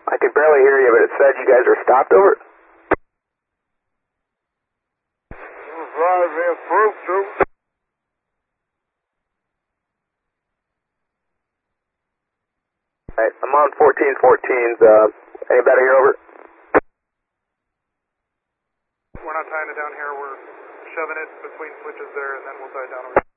I could barely hear you, but it said you guys are stopped over. Alright, I'm on 1414s. Any better here, over? We're not tying it down here. We're shoving it between switches there, and then we'll tie it down over.